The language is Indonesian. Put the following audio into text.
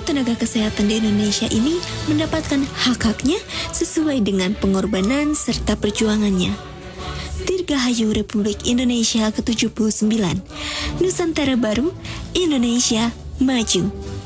tenaga kesehatan di Indonesia ini mendapatkan hak-haknya sesuai dengan pengorbanan serta perjuangannya. Dirgahayu Republik Indonesia ke-79, Nusantara Baru, Indonesia Maju.